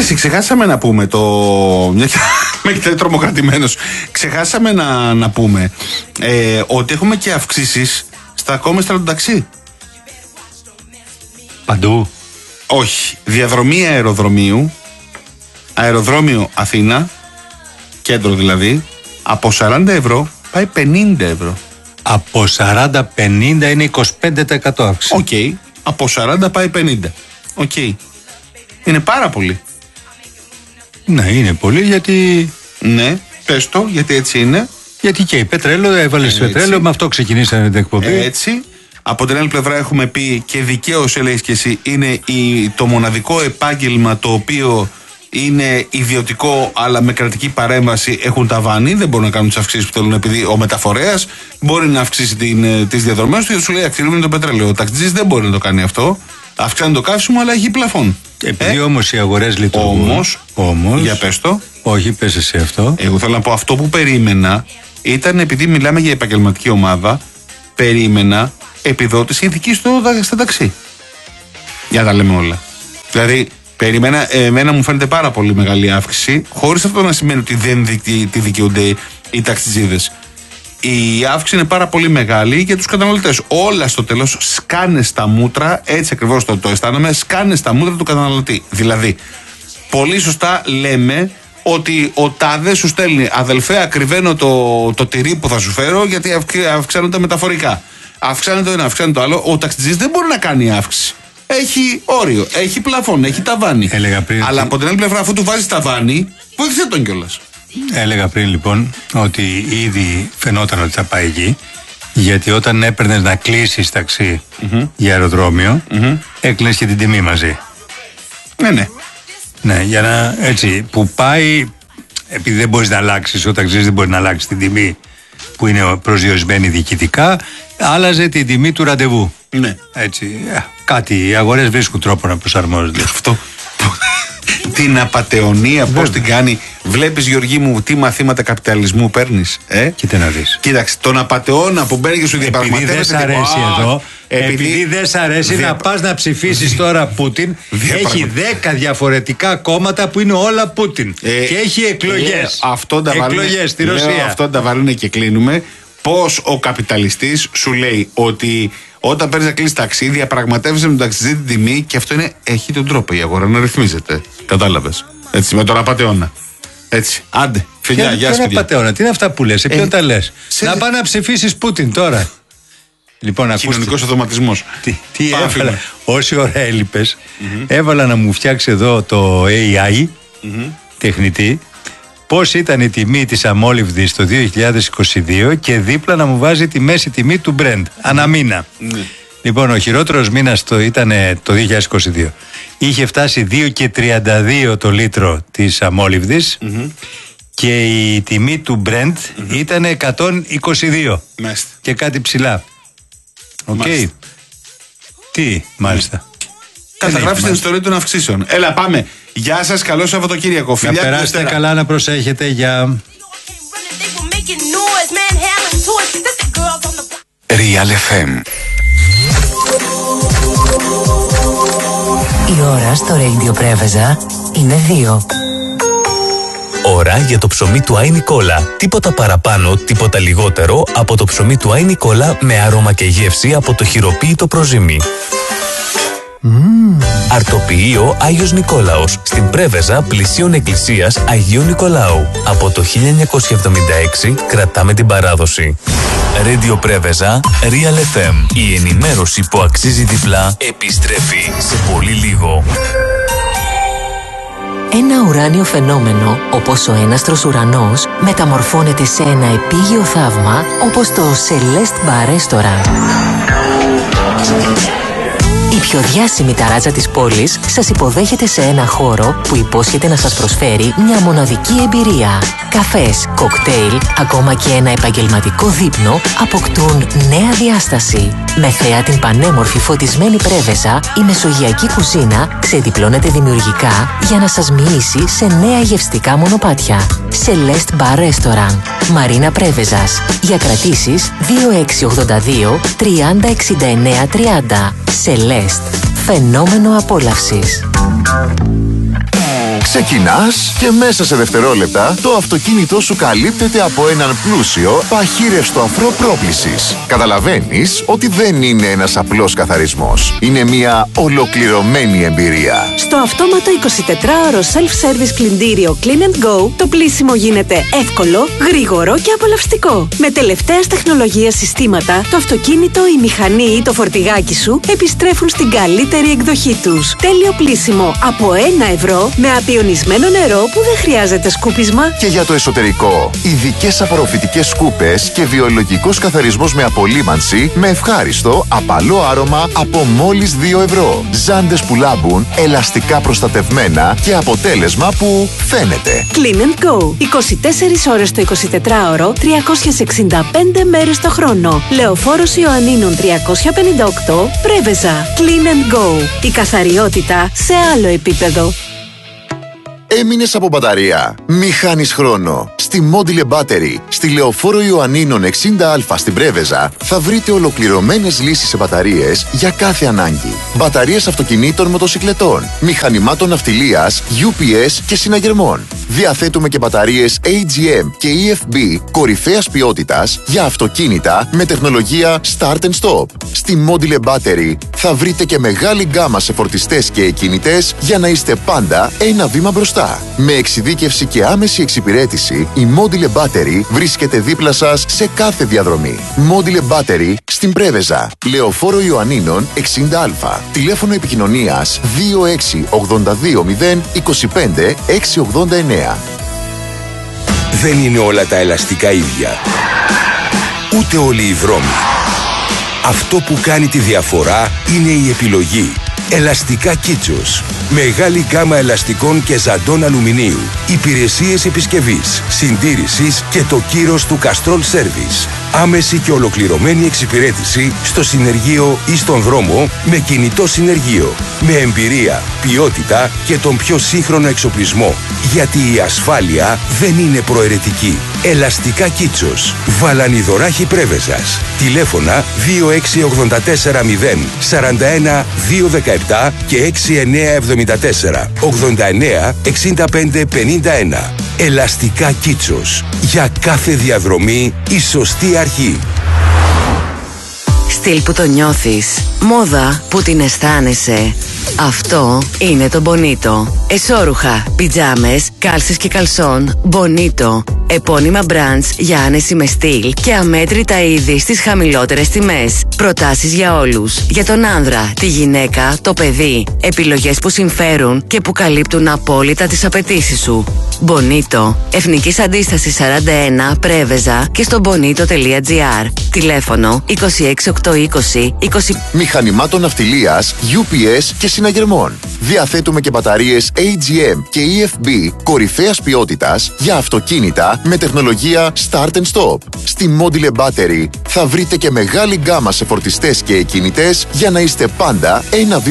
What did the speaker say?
Ξέρεις, ξεχάσαμε να πούμε το. Με κοιτάει τρομοκρατημένος. Ξεχάσαμε να πούμε ότι έχουμε και αυξήσεις στα κόμμεστρα του ταξί. Παντού. Όχι. Διαδρομή αεροδρόμιο Αθήνα, κέντρο δηλαδή, από 40 ευρώ πάει 50 ευρώ. Από 40-50 είναι 25% αύξηση. Οκ. Από 40 πάει 50. Οκ. Είναι πάρα πολύ. Ναι, είναι πολύ γιατί. Ναι, πες το, γιατί έτσι είναι. Γιατί και η πετρέλαιο, έβαλες πετρέλαιο, με αυτό ξεκινήσανε την εκπομπή. Έτσι. Από την άλλη πλευρά έχουμε πει και δικαίως έλεγες και εσύ, είναι το μοναδικό επάγγελμα το οποίο είναι ιδιωτικό αλλά με κρατική παρέμβαση, έχουν ταβάνι, δεν μπορούν να κάνουν τις αυξήσεις που θέλουν, επειδή ο μεταφορέας μπορεί να αυξήσει τις διαδρομές του γιατί σου λέει αυξηρούμε το πετρέλαιο. Ο ταξιτζής δεν μπορεί να το κάνει αυτό. Αυξάνει το καύσιμο αλλά έχει πλαφόν. Επειδή όμως οι αγορές λειτουργούν. Όμως. Για πες το. Όχι, πες εσύ αυτό. Εγώ θέλω να πω αυτό που περίμενα ήταν, επειδή μιλάμε για επαγγελματική ομάδα, περίμενα επιδότηση ηθικής στα ταξί. Για να τα λέμε όλα. Δηλαδή, περίμενα, εμένα μου φαίνεται πάρα πολύ μεγάλη αύξηση, χωρίς αυτό να σημαίνει ότι δεν τη δικαιούνται οι ταξιτζίδες. Η αύξηση είναι πάρα πολύ μεγάλη για τους καταναλωτές. Όλα στο τέλος σκάνε στα μούτρα, έτσι ακριβώς το αισθάνομαι, σκάνε στα μούτρα του καταναλωτή. Δηλαδή, πολύ σωστά λέμε ότι ο τάδε σου στέλνει, αδελφέ, ακριβένω το τυρί που θα σου φέρω γιατί αυξάνονται μεταφορικά. Αυξάνεται το ένα, αυξάνεται το άλλο. Ο ταξιτζής δεν μπορεί να κάνει αύξηση. Έχει όριο, έχει πλαφόν, έχει ταβάνι. Αλλά από την άλλη πλευρά, αφού του βάζει ταβάνι, βοήθησε τον κιόλας. Έλεγα πριν λοιπόν ότι ήδη φαινόταν ότι θα πάει εκεί, γιατί όταν έπαιρνες να κλείσεις ταξί για αεροδρόμιο, έκλεινες και την τιμή μαζί. Ναι. Ναι, για να έτσι που πάει, επειδή δεν μπορείς να αλλάξεις, ο ταξιτζής δεν μπορεί να αλλάξει την τιμή που είναι προσδιορισμένη διοικητικά, άλλαζε την τιμή του ραντεβού. Ναι. Έτσι, κάτι, οι αγορές βρίσκουν τρόπο να προσαρμόζονται. Αυτό. Την απατεωνία, πώς την κάνει. Βλέπεις, Γιώργη μου, τι μαθήματα καπιταλισμού παίρνεις. Κοίτα να δεις. Κοίταξε, τον απατεώνα που μπαίνει και σου διαπραγματεύεται. Επειδή δεν σ' αρέσει εδώ, επειδή δεν σ' αρέσει να πας να ψηφίσεις τώρα Πούτιν, έχει 10 διαφορετικά κόμματα που είναι όλα Πούτιν. Και έχει εκλογές. Εκλογές στη Ρωσία. Αυτό τα βάλουν και κλείνουμε. Πώς ο καπιταλιστής σου λέει ότι όταν παίρνει να κλείσει ταξί, διαπραγματεύεσαι με τον ταξιτζή την τιμή και αυτό έχει τον τρόπο η αγορά να ρυθμίζεται. Κατάλαβες. Έτσι, με τον απατεώνα. Έτσι. Άντε, φιλιά, γεια σου. Τι είναι απατεώνα, τι είναι αυτά που λες, σε ποιον τα λες. Να πάει να ψηφίσεις Πούτιν τώρα. Λοιπόν, κοινωνικός αυτοματισμός. Τι έβαλα, όση ώρα έλειπες, έβαλα να μου φτιάξει εδώ το AI, τεχνητή, πώς ήταν η τιμή της αμόλυβδης το 2022 και δίπλα να μου βάζει τη μέση τιμή του Brent, αναμήνα. Λοιπόν, ο χειρότερος μήνας ήταν το 2022. Είχε φτάσει 2,32 το λίτρο της αμόλυβδης και η τιμή του Brent ήταν 122 και κάτι ψηλά. Οκ. Τι, μάλιστα. Καταγράφεις την ιστορία των αυξήσεων. Έλα, πάμε. Γεια σας, καλό Σαββατοκύριακο. Να περάσετε καλά, να προσέχετε. Γεια. Real FM. Η ώρα στο Radio Πρέβεζα είναι 2. Ώρα για το ψωμί του Άι Νικόλα. Τίποτα παραπάνω, τίποτα λιγότερο από το ψωμί του Άι Νικόλα με άρωμα και γεύση από το χειροποίητο προζύμι. Αρτοποιείο Άγιος Νικόλαος στην Πρέβεζα πλησίων εκκλησίας Αγίου Νικολάου. Από το 1976 κρατάμε την παράδοση. Radio Πρέβεζα, Real FM. Η ενημέρωση που αξίζει διπλά επιστρέφει σε πολύ λίγο. Ένα ουράνιο φαινόμενο, όπως ο έναστρος ουρανός, μεταμορφώνεται σε ένα επίγειο θαύμα, όπως το Celeste Bar Restaurant. Η πιο διάσημη ταράτζα της πόλης σας υποδέχεται σε ένα χώρο που υπόσχεται να σας προσφέρει μια μοναδική εμπειρία. Καφές, κοκτέιλ, ακόμα και ένα επαγγελματικό δείπνο αποκτούν νέα διάσταση. Με θέα την πανέμορφη φωτισμένη Πρέβεζα, η μεσογειακή κουζίνα ξεδιπλώνεται δημιουργικά για να σας μοιήσει σε νέα γευστικά μονοπάτια. Celeste Bar Restaurant, Μαρίνα Πρέβεζας. Για κρατήσεις 2682 3069 30. Celeste, φαινόμενο απόλαυσης. Ξεκινάς και μέσα σε δευτερόλεπτα το αυτοκίνητό σου καλύπτεται από έναν πλούσιο παχύρευστο αφρό πρόплησης. Καταλαβαίνεις ότι δεν είναι ένας απλός καθαρισμός. Είναι μια ολοκληρωμένη εμπειρία. Στο αυτόματο 24ωρο self-service πλυντήριο Clean and Go, το πλύσιμο γίνεται εύκολο, γρήγορο και απολαυστικό. Με τελευταίας τεχνολογίας συστήματα, το αυτοκίνητο, η μηχανή ή το φορτηγάκι σου επιστρέφουν στην καλύτερη εκδοχή τους. Τέλειο πλύσιμο από 1 ευρώ με απιονισμένο νερό που δεν χρειάζεται σκούπισμα. Και για το εσωτερικό, ειδικές απορροφητικές σκούπες και βιολογικός καθαρισμός με απολύμανση με ευχάριστο, απαλό άρωμα από μόλις 2 ευρώ. Ζάντες που λάμπουν, ελαστικά προστατευμένα και αποτέλεσμα που φαίνεται. Clean and Go. 24 ώρες το 24ωρο, 365 μέρες το χρόνο. Λεωφόρος Ιωαννίνων 358, Πρέβεζα. Clean and Go. Η καθαριότητα σε άλλο επίπεδο. Έμεινες από μπαταρία? Μη χάνεις χρόνο. Στη Module Battery, στη Λεωφόρο Ιωαννίνων 60Α στην Πρέβεζα, θα βρείτε ολοκληρωμένες λύσεις σε μπαταρίες για κάθε ανάγκη. Μπαταρίες αυτοκινήτων, μοτοσικλετών, μηχανημάτων ναυτιλίας, UPS και συναγερμών. Διαθέτουμε και μπαταρίες AGM και EFB κορυφαίας ποιότητας για αυτοκίνητα με τεχνολογία Start and Stop. Στη Module Battery θα βρείτε και μεγάλη γκάμα σε φορτιστές και εκκινητές για να είστε πάντα ένα βήμα μπροστά. Με εξειδίκευση και άμεση εξυπηρέτηση, η Module Battery βρίσκεται δίπλα σας σε κάθε διαδρομή. Module Battery στην Πρέβεζα, Λεωφόρο Ιωαννίνων 60Α. Τηλέφωνο επικοινωνίας 26820 Δεν είναι όλα τα ελαστικά ίδια. Ούτε όλοι οι δρόμοι. Αυτό που κάνει τη διαφορά είναι η επιλογή. Ελαστικά Κίτσος. Μεγάλη γκάμα ελαστικών και ζαντών αλουμινίου. Υπηρεσίες επισκευής, συντήρησης και το κύρος του Castrol Service. Άμεση και ολοκληρωμένη εξυπηρέτηση στο συνεργείο ή στον δρόμο με κινητό συνεργείο. Με εμπειρία, ποιότητα και τον πιο σύγχρονο εξοπλισμό. Γιατί η ασφάλεια δεν είναι προαιρετική. Ελαστικά Κίτσος. Βαλανιδωράχη Πρέβεζας. Τηλέφωνα 26840 41 217 και 6974 89 65 51. Ελαστικά Κίτσος. Για κάθε διαδρομή η σωστή αρχή. Στυλ που το νιώθεις. Μόδα που την αισθάνεσαι. Αυτό είναι το Bonito. Εσώρουχα, πιτζάμες, κάλσες και καλσόν. Bonito. Επώνυμα brands για άνεση με στυλ και αμέτρητα είδη στις χαμηλότερες τιμές. Προτάσεις για όλους. Για τον άνδρα, τη γυναίκα, το παιδί. Επιλογές που συμφέρουν και που καλύπτουν απόλυτα τις απαιτήσεις σου. Bonito. Εθνικής Αντίστασης 41, Πρέβεζα και στο bonito.gr. Τηλέφωνο 26820 20. Μηχανημάτων ναυτιλίας, UPS και συναγερμών. Διαθέτουμε και μπαταρίες AGM και EFB κορυφαίας ποιότητας για αυτοκίνητα με τεχνολογία Start and Stop. Στη Module Battery θα βρείτε και μεγάλη γκάμα σε φορτιστές και εκκινητές για να είστε πάντα ένα βήμα